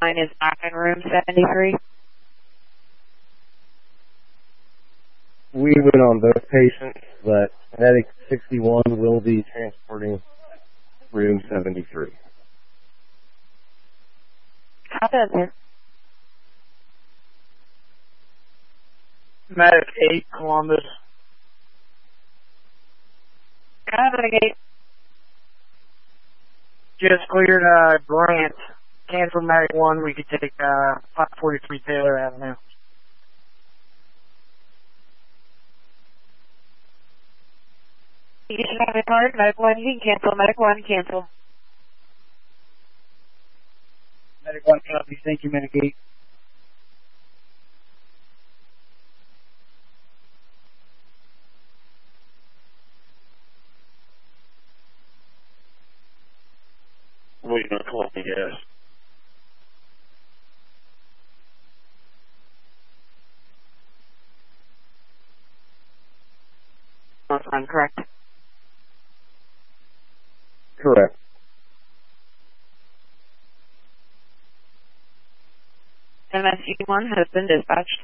Mine is back in room 73. We went on both patients, but Medic 61 will be transporting room 73. Copy that, sir. Medic 8, Columbus. Copy the gate. Just cleared Grant. Cancel Medic 1. We could take 543 Taylor Avenue. You should have a card. Medic 1, you can cancel. Medic 1, cancel. Medic 1, copy. Thank you, Medic 8. Waiting on Columbia, yes. That's fine, correct. Correct. MSU-1 has been dispatched.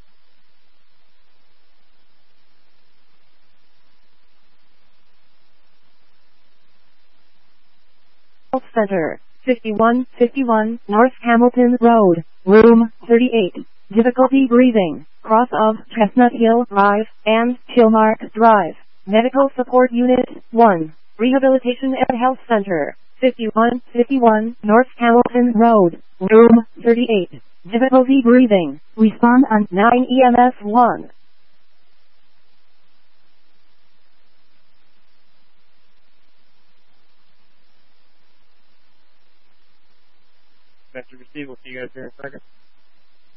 Health Center, 5151 North Hamilton Road, Room 38. Difficulty breathing, cross of Chestnut Hill Drive and Hillmark Drive. Medical Support Unit 1, Rehabilitation and Health Center, 5151 North Hamilton Road, Room 38. Difficulty breathing. Respond on 9 EMS 1. Message received. We'll see you guys here in a second.